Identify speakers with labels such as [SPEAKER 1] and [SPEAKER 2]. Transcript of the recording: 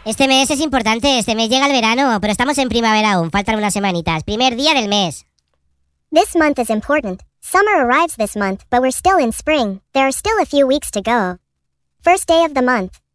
[SPEAKER 1] Este mes es importante, este mes llega el verano, pero estamos en primavera aún, faltan unas semanitas. Primer día del mes.
[SPEAKER 2] This month is important. Summer arrives this month, but we're still in spring. There are still a few weeks to go. First day of the month.